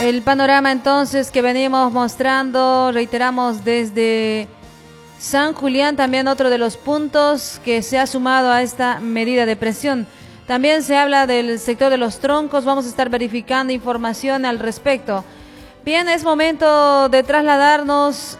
El panorama entonces que venimos mostrando, reiteramos desde San Julián, también otro de los puntos que se ha sumado a esta medida de presión. También se habla del sector de los troncos, vamos a estar verificando información al respecto. Bien, es momento de trasladarnos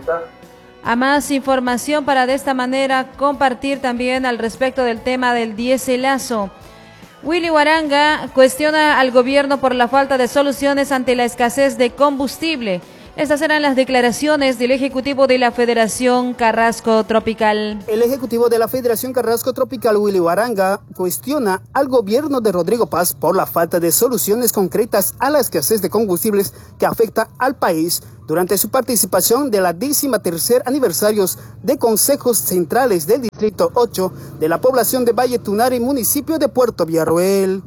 a más información para de esta manera compartir también al respecto del tema del diéselazo. Willy Huaranga cuestiona al gobierno por la falta de soluciones ante la escasez de combustible. Estas eran las declaraciones del Ejecutivo de la Federación Carrasco Tropical. El Ejecutivo de la Federación Carrasco Tropical, Willy Huaranga, cuestiona al gobierno de Rodrigo Paz por la falta de soluciones concretas a la escasez de combustibles que afecta al país durante su participación de la 13º aniversario de Consejos Centrales del Distrito 8 de la población de Valle Tunari, municipio de Puerto Villarroel.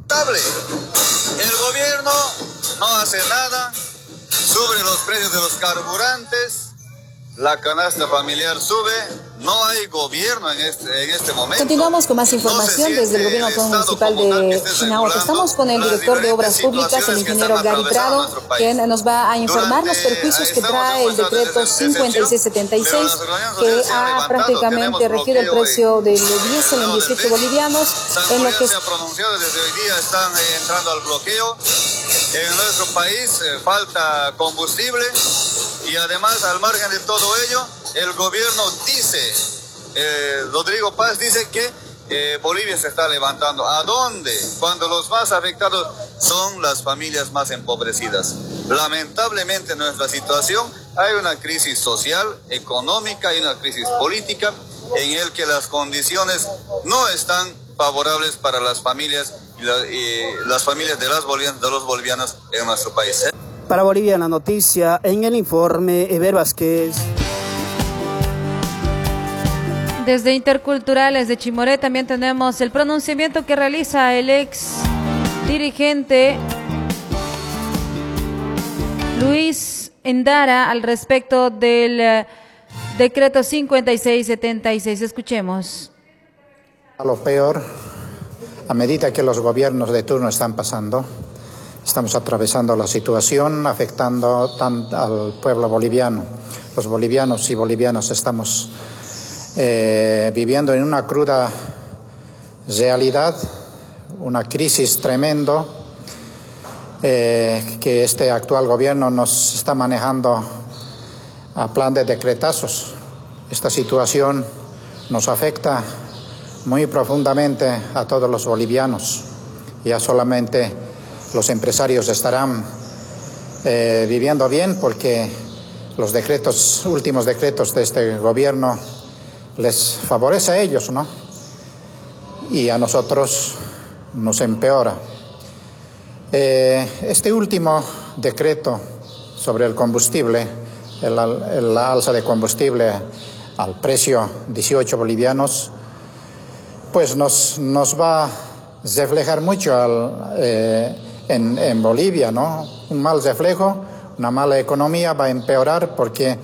El gobierno no hace nada. Suben los precios de los carburantes, la canasta familiar sube, no hay gobierno en este momento. Continuamos con más información desde el gobierno municipal de Chinahuaca. Estamos con el director de Obras Públicas, el ingeniero Gary Prado, quien nos va a informar los perjuicios que trae el decreto 5676, que ha prácticamente regido el precio del diésel en 18 bolivianos. En lo que se ha pronunciado desde hoy día, están entrando al bloqueo. En nuestro país falta combustible y además, al margen de todo ello, el gobierno dice, Rodrigo Paz dice que Bolivia se está levantando. ¿A dónde? Cuando los más afectados son las familias más empobrecidas. Lamentablemente en nuestra situación hay una crisis social, económica, hay una crisis política en el que las condiciones no están favorables para las familias y las familias de los bolivianos en nuestro país. Para Boliviana Noticia, en el informe, Eber Vázquez. Desde Interculturales de Chimoré también tenemos el pronunciamiento que realiza el ex dirigente Luis Endara al respecto del decreto 5676. Escuchemos. A lo peor, a medida que los gobiernos de turno están pasando, estamos atravesando la situación, afectando al pueblo boliviano. Los bolivianos y bolivianas estamos viviendo en una cruda realidad, una crisis tremendo que este actual gobierno nos está manejando a plan de decretazos. Esta situación nos afecta muy profundamente a todos los bolivianos. Ya solamente los empresarios estarán viviendo bien porque los últimos decretos de este gobierno les favorece a ellos, ¿no? Y a nosotros nos empeora. Este último decreto sobre el combustible, la alza de combustible al precio 18 bolivianos, pues nos va a reflejar mucho en Bolivia, ¿no? Un mal reflejo, una mala economía va a empeorar porque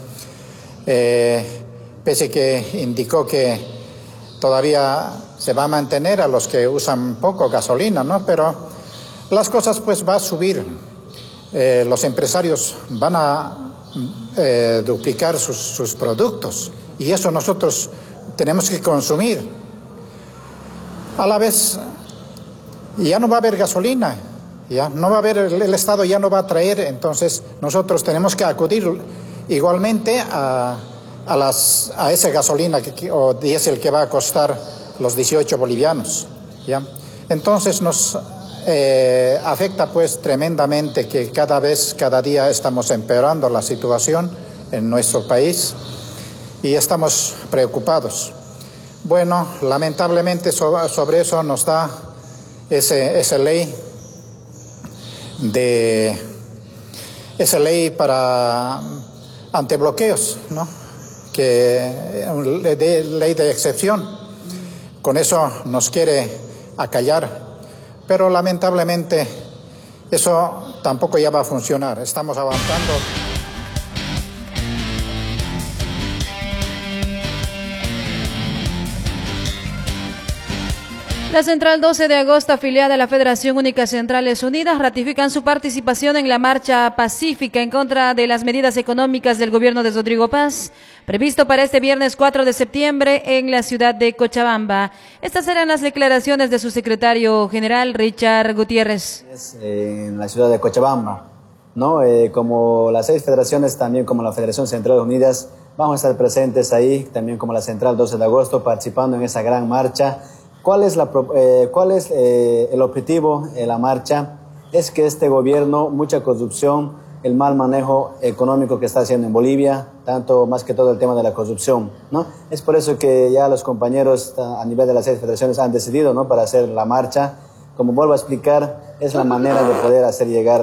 pese que indicó que todavía se va a mantener a los que usan poco gasolina, ¿no? Pero las cosas pues va a subir. Los empresarios van a duplicar sus productos y eso nosotros tenemos que consumir. A la vez, ya no va a haber gasolina, ya no va a haber, el Estado ya no va a traer, entonces nosotros tenemos que acudir igualmente a esa gasolina o diésel que va a costar los 18 bolivianos, ¿ya? Entonces nos afecta pues tremendamente que cada día estamos empeorando la situación en nuestro país y estamos preocupados. Bueno, lamentablemente sobre eso nos da esa ley para antibloqueos, ¿no? Ley de excepción. Con eso nos quiere acallar, pero lamentablemente eso tampoco ya va a funcionar. Estamos avanzando. La Central 12 de agosto, afiliada a la Federación Única Centrales Unidas, ratifican su participación en la marcha pacífica en contra de las medidas económicas del gobierno de Rodrigo Paz, previsto para este viernes 4 de septiembre en la ciudad de Cochabamba. Estas eran las declaraciones de su secretario general, Richard Gutiérrez. En la ciudad de Cochabamba, ¿no? Como las 6 federaciones, también como la Federación Centrales Unidas, vamos a estar presentes ahí, también como la Central 12 de agosto, participando en esa gran marcha. ¿Cuál es el objetivo de la marcha? Es que este gobierno, mucha corrupción, el mal manejo económico que está haciendo en Bolivia, tanto más que todo el tema de la corrupción, ¿no? Es por eso que ya los compañeros a nivel de las 6 federaciones han decidido, ¿no?, para hacer la marcha. Como vuelvo a explicar, es la manera de poder hacer llegar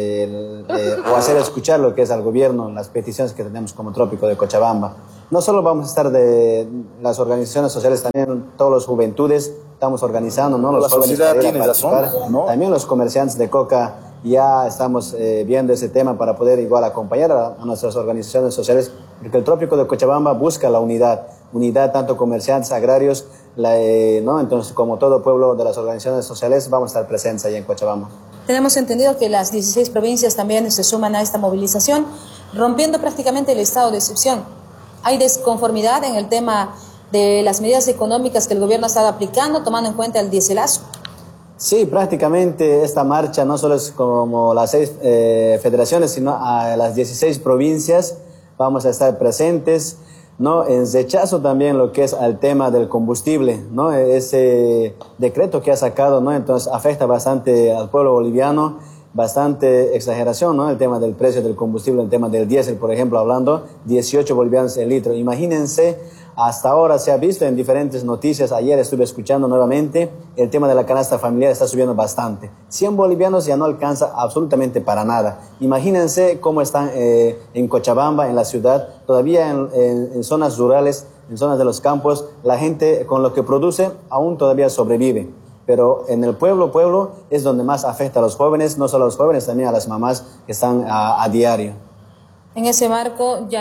o hacer escuchar lo que es al gobierno, las peticiones que tenemos como Trópico de Cochabamba. No solo vamos a estar de las organizaciones sociales, también todas las juventudes estamos organizando, ¿no? Los jóvenes para ir a participar, ¿no? También los comerciantes de coca ya estamos viendo ese tema para poder igual acompañar a nuestras organizaciones sociales, porque el Trópico de Cochabamba busca la unidad tanto comerciantes, agrarios, ¿no? Entonces, como todo pueblo de las organizaciones sociales, vamos a estar presentes ahí en Cochabamba. Tenemos entendido que las 16 provincias también se suman a esta movilización, rompiendo prácticamente el estado de excepción. ¿Hay desconformidad en el tema de las medidas económicas que el gobierno ha estado aplicando, tomando en cuenta el diéselazo? Sí, prácticamente esta marcha no solo es como las 6 federaciones, sino a las 16 provincias vamos a estar presentes, ¿no? En rechazo también lo que es al tema del combustible, ¿no? Ese decreto que ha sacado, ¿no? Entonces afecta bastante al pueblo boliviano, bastante exageración, ¿no? El tema del precio del combustible, el tema del diésel, por ejemplo, hablando, 18 bolivianos el litro. Imagínense, hasta ahora se ha visto en diferentes noticias, ayer estuve escuchando nuevamente, el tema de la canasta familiar está subiendo bastante. 100 bolivianos ya no alcanza absolutamente para nada. Imagínense cómo están en Cochabamba, en la ciudad, todavía en zonas rurales, en zonas de los campos, la gente con lo que produce aún todavía sobrevive. Pero en el pueblo es donde más afecta a los jóvenes, no solo a los jóvenes, también a las mamás que están a diario. En ese marco, ya